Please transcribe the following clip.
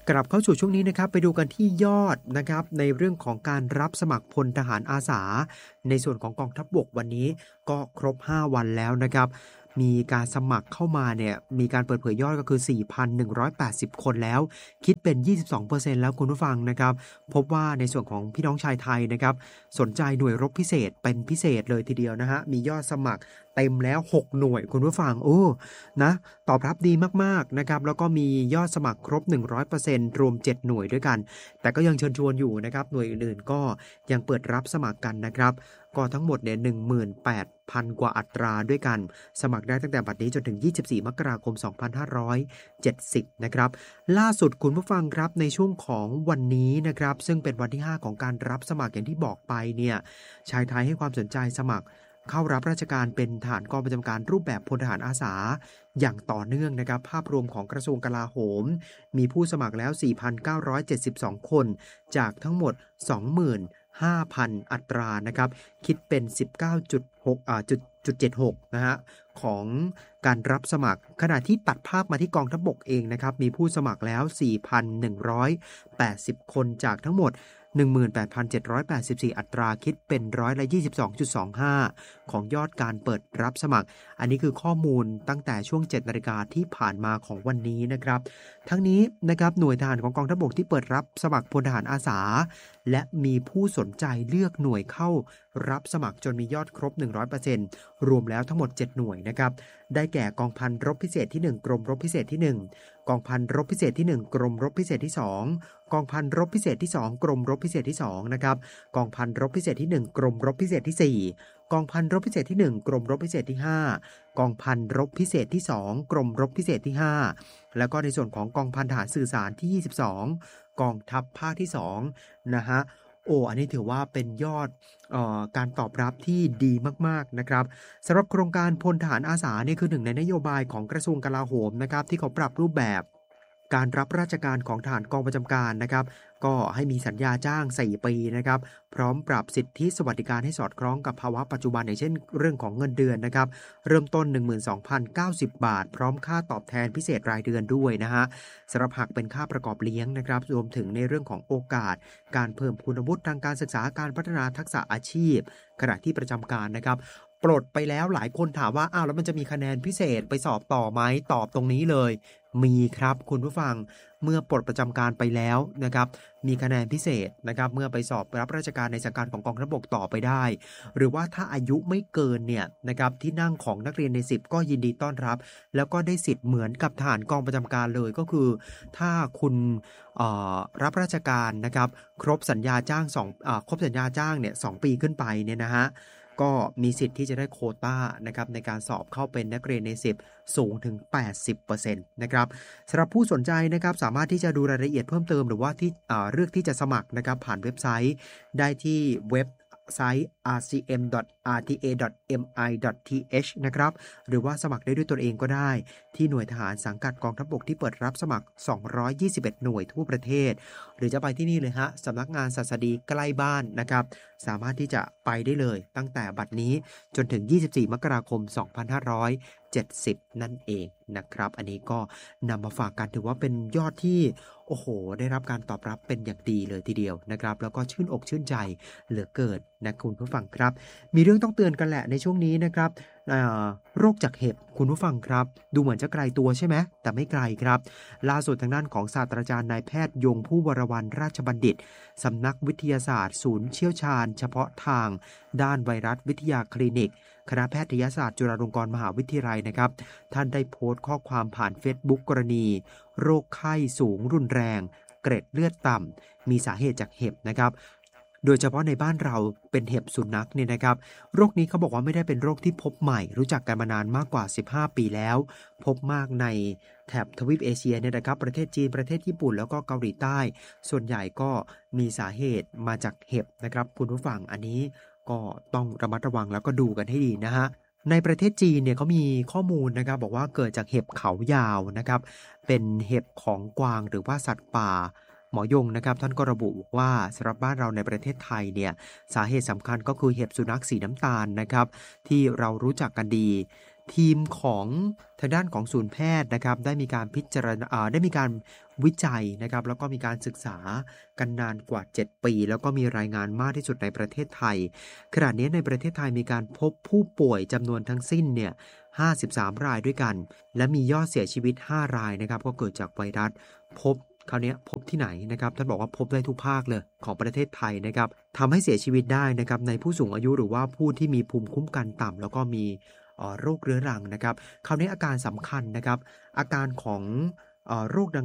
กลับเข้าสู่ช่วงนี้นะครับไปดูกันที่ยอดนะครับในเรื่องของการรับสมัครพลทหารอาสาในส่วนของกองทัพบกวันนี้ก็ครบ5วันแล้วนะครับมีการสมัครเข้ามาเนี่ยมีการเปิดเผยยอดก็คือ 4,180 คนแล้วคิดเป็น 22% แล้วคุณผู้ฟังนะครับพบว่าในส่วนของพี่น้องชายไทยนะครับสนใจหน่วยรบพิเศษเป็นพิเศษเลยทีเดียวนะฮะมียอดสมัครเต็มแล้ว6หน่วยคุณผู้ฟังนะตอบรับดีมากๆนะครับแล้วก็มียอดสมัครครบ 100% รวม7หน่วยด้วยกันแต่ก็ยังเชิญชวนอยู่นะครับหน่วยอื่นๆก็ยังเปิดรับสมัครกันนะครับก็ทั้งหมดเนี่ย 18,000 กว่าอัตราด้วยกันสมัครได้ตั้งแต่บัดนี้จนถึง24มกราคม2570นะครับล่าสุดคุณผู้ฟังครับในช่วงของวันนี้นะครับซึ่งเป็นวันที่5ของการรับสมัครอย่างที่บอกไปเนี่ยชายไทยให้ความสนใจสมัครเข้ารับราชการเป็นทหารกองประจำการรูปแบบพลทหารอาสาอย่างต่อเนื่องนะครับภาพรวมของกระทรวงกลาโหมมีผู้สมัครแล้ว 4,972 คนจากทั้งหมด 25,000 อัตรานะครับคิดเป็น 19.76 นะฮะของการรับสมัครขณะที่ตัดภาพมาที่กองทัพบกเองนะครับมีผู้สมัครแล้ว 4,180 คนจากทั้งหมด18,784 อัตราคิดเป็น22.25% ของยอดการเปิดรับสมัครอันนี้คือข้อมูลตั้งแต่ช่วง 7 นาฬิกาที่ผ่านมาของวันนี้นะครับทั้งนี้นะครับหน่วยทหารของกองทัพบกที่เปิดรับสมัครพลทหารอาสาและมีผู้สนใจเลือกหน่วยเข้ารับสมัครจนมียอดครบ 100% รวมแล้วทั้งหมด7หน่วยนะครับได้แก่กองพันรบพิเศษที่1กรมรบพิเศษที่1กองพันรบพิเศษที่1กรมรบพิเศษที่2กองพันรบพิเศษที่2กรมรบพิเศษที่2นะครับกองพันรบพิเศษที่1กรมรบพิเศษที่4กองพันรบพิเศษที่1กรมรบพิเศษที่5กองพันรบพิเศษที่2กรมรบพิเศษที่5แล้วก็ในส่วนของกองพันทหารสื่อสารที่22กองทัพภาคที่2นะฮะอันนี้ถือว่าเป็นยอดการตอบรับที่ดีมากๆนะครับสำหรับโครงการพลทหารอาสานี่คือหนึ่งในนโยบายของกระทรวงกลาโหมนะครับที่เขาปรับรูปแบบการรับราชการของทหารกองประจำการนะครับก็ให้มีสัญญาจ้าง4ปีนะครับพร้อมปรับสิทธิสวัสดิการให้สอดคล้องกับภาวะปัจจุบันอย่างเช่นเรื่องของเงินเดือนนะครับเริ่มต้น 12,090 บาทพร้อมค่าตอบแทนพิเศษรายเดือนด้วยนะฮะสำหรับหักเป็นค่าประกอบเลี้ยงนะครับรวมถึงในเรื่องของโอกาสการเพิ่มคุณวุฒิทางการศึกษาการพัฒนาทักษะอาชีพขณะที่ประจำการนะครับปลดไปแล้วหลายคนถามว่าแล้วมันจะมีคะแนนพิเศษไปสอบต่อไหมตอบตรงนี้เลยมีครับคุณผู้ฟังเมื่อปลดประจำการไปแล้วนะครับมีคะแนนพิเศษนะครับเมื่อไปสอบรับราชการในสังกัดของกองทัพบกต่อไปได้หรือว่าถ้าอายุไม่เกินเนี่ยนะครับที่นั่งของนักเรียนใน10ก็ยินดีต้อนรับแล้วก็ได้สิทธิ์เหมือนกับทหารกองประจำการเลยก็คือถ้าคุณรับราชการนะครับครบสัญญาจ้างครบสัญญาจ้างเนี่ย2ปีขึ้นไปเนี่ยนะฮะก็มีสิทธิ์ที่จะได้โควต้านะครับในการสอบเข้าเป็นนักเรียนใน10สูงถึง 80% นะครับสำหรับผู้สนใจนะครับสามารถที่จะดูรายละเอียดเพิ่มเติมหรือว่าที่เลือกที่จะสมัครนะครับผ่านเว็บไซต์ได้ที่เว็บไซต์ rcm.rta.mi.th นะครับหรือว่าสมัครได้ด้วยตนเองก็ได้ที่หน่วยทหารสังกัดกองทัพบกที่เปิดรับสมัคร221หน่วยทั่วประเทศหรือจะไปที่นี่เลยฮะสำนักงานศัสดีใกล้บ้านนะครับสามารถที่จะไปได้เลยตั้งแต่บัดนี้จนถึง24มกราคม2570นั่นเองนะครับอันนี้ก็นำมาฝากกันถือว่าเป็นยอดที่โอ้โหได้รับการตอบรับเป็นอย่างดีเลยทีเดียวนะครับแล้วก็ชื่นอกชื่นใจเหลือเกินนะคุณผู้ฟังครับมีเรื่องต้องเตือนกันแหละในช่วงนี้นะครับโรคจากเห็บคุณผู้ฟังครับดูเหมือนจะไกลตัวใช่ไหมแต่ไม่ไกลครับล่าสุดทางด้านของศาสตราจารย์นายแพทย์ยงผู้วรวรรณราชบัณฑิตสำนักวิทยาศาสตร์ศูนย์เชี่ยวชาญเฉพาะทางด้านไวรัสวิทยาคลินิกคณะแพทยศาสตร์จุฬาลงกรณ์มหาวิทยาลัยนะครับท่านได้โพสต์ข้อความผ่าน Facebook กรณีโรคไข้สูงรุนแรงเกร็ดเลือดต่ำมีสาเหตุจากเห็บนะครับโดยเฉพาะในบ้านเราเป็นเห็บสุนัขเนี่ยนะครับโรคนี้เขาบอกว่าไม่ได้เป็นโรคที่พบใหม่รู้จักกันมานานมากกว่า15ปีแล้วพบมากในแถบทวีปเอเชียเนี่ยนะครับประเทศจีนประเทศญี่ปุ่นแล้วก็เกาหลีใต้ส่วนใหญ่ก็มีสาเหตุมาจากเห็บนะครับคุณผู้ฟังอันนี้ก็ต้องระมัดระวังแล้วก็ดูกันให้ดีนะฮะในประเทศจีนเนี่ยเขามีข้อมูลนะครับบอกว่าเกิดจากเห็บเขายาวนะครับเป็นเห็บของกวางหรือว่าสัตว์ป่าหมอยงนะครับท่านก็ระบุว่าสำหรับบ้านเราในประเทศไทยเนี่ยสาเหตุสำคัญก็คือเห็บสุนัขสีน้ำตาลนะครับที่เรารู้จักกันดีทีมของทางด้านของศูนย์แพทย์นะครับได้มีการพิจารณาได้มีการวิจัยนะครับแล้วก็มีการศึกษากันนานกว่า7ปีแล้วก็มีรายงานมากที่สุดในประเทศไทยขณะนี้ในประเทศไทยมีการพบผู้ป่วยจำนวนทั้งสิ้นเนี่ย53รายด้วยกันและมียอดเสียชีวิต5รายนะครับก็เกิดจากไวรัสคราวนี้พบที่ไหนนะครับท่านบอกว่าพบได้ทุกภาคเลยของประเทศไทยนะครับทำให้เสียชีวิตได้นะครับในผู้สูงอายุหรือว่าผู้ที่มีภูมิคุ้มกันต่ำแล้วก็มีโรคเรื้อรังนะครับคราวนี้อาการสำคัญนะครับอาการของโรคดัง